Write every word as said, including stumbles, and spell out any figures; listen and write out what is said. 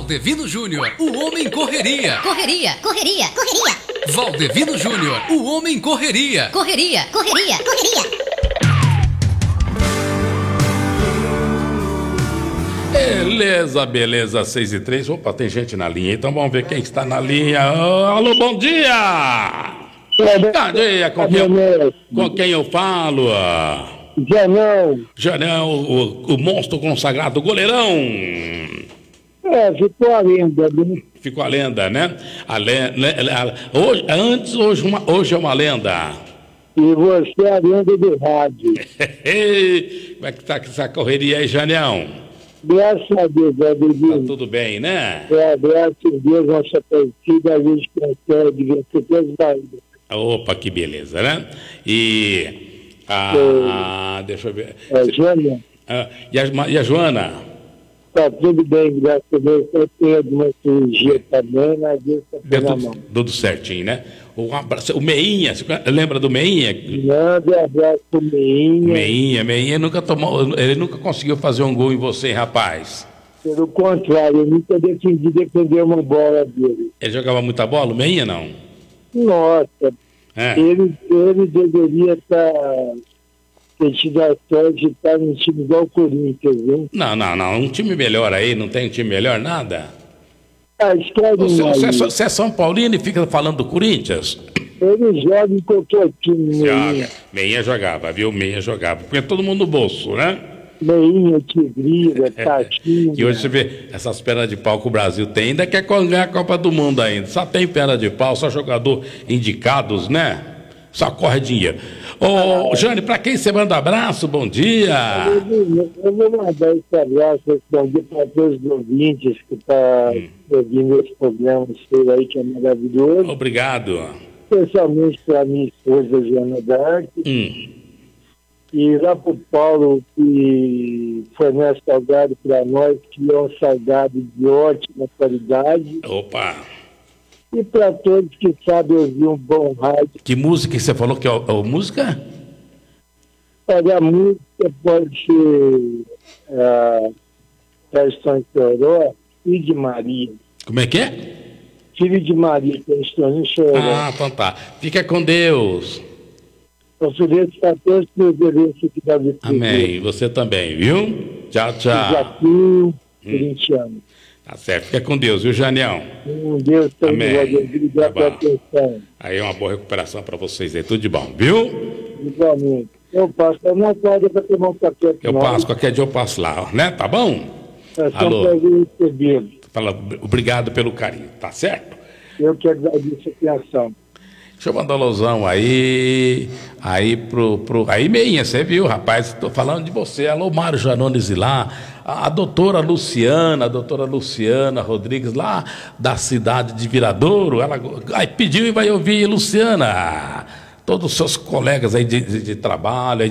Valdevino Júnior, o homem correria. Correria, correria, correria. Valdevino Júnior, o homem correria. Correria, correria, correria. Beleza, beleza, seis e três. Opa, tem gente na linha, então vamos ver quem está na linha. Oh, alô, bom dia! Bom dia, com quem, com quem eu falo? Janão. Janão, o, o monstro consagrado, o goleirão. É, ficou a lenda, né? Ficou a lenda, né? A lenda, a, hoje, antes, hoje, uma, hoje é uma lenda. E você é a lenda do rádio. Como é que tá essa correria aí, Janão? Graças a Deus, Ademir. Tá tudo bem, né? É, graças a Deus, nossa torcida, a gente consegue vencer todas as baídas. Opa, que beleza, né? E... Ah, é, deixa eu ver. É, Joana. Ah, e, a, e a Joana? Tá tudo bem, graças a Deus. Eu tenho uma cirurgia também, mas Deus tá pela mão. Tudo certinho, né? Um abraço, o Meinha, você lembra do Meinha? Manda abraço pro Meinha. Meinha, Meinha nunca tomou, ele nunca conseguiu fazer um gol em você, rapaz. Pelo contrário, eu nunca decidi defender uma bola dele. Ele jogava muita bola, o Meinha não? Nossa, é. ele, ele deveria estar... Tá... ter tido a sorte de estar num time igual o Corinthians, hein? Não, não, não. Um time melhor aí, não tem um time melhor, nada? Ah, escreve você, aí. Você, é, você é São Paulino e fica falando do Corinthians? Ele joga em qualquer time. Joga. Meinha jogava, viu? Meinha jogava. Porque todo mundo no bolso, né? Meinha, Tigriga, Tatinha. E hoje você vê essas pernas de pau que o Brasil tem, ainda quer ganhar a Copa do Mundo ainda. Só tem perna de pau, só jogador indicados, né? Só corre dinheiro. Ô, Jane, pra quem você manda abraço? Bom dia. Eu, eu vou mandar esse abraço, esse bom dia para todos os ouvintes que estão tá hum. ouvindo esse programa seu aí, que é maravilhoso. Obrigado. Especialmente para minha esposa, Joana Dark. Hum. E lá para o Paulo, que fornece salgado para nós, que é um salgado de ótima qualidade. Opa! E para todos que sabem ouvir um bom rádio. Que música que você falou que é a, a música? Olha, a música pode ser a Questão de Choró, Filho de Maria. Como é que é? Filho de Maria, Questão de Choró. Ah, então tá. Fica com Deus. Ofereço para todos que ofereço aqui da Vitória. Amém. Você também, viu? Tchau, tchau. Desafio corintiano. Tá certo, fica com Deus, viu, Janião? Um Deus todo obrigado pela atenção. Aí uma boa recuperação para vocês aí, tudo de bom, viu? Igualmente. Eu passo a minha casa para tomar um café. Eu nós. passo, qualquer dia eu passo lá, né? Tá bom? É Alô? Fala, obrigado pelo carinho, tá certo? Eu que agradeço a atenção. Deixa eu mandar um alusão aí, aí pro, pro... Aí, Meinha, você viu, rapaz, tô falando de você. Alô, Mário Janones lá, a, a doutora Luciana, a doutora Luciana Rodrigues, lá da cidade de Viradouro, ela aí pediu e vai ouvir, Luciana, todos os seus colegas aí de, de, de trabalho, aí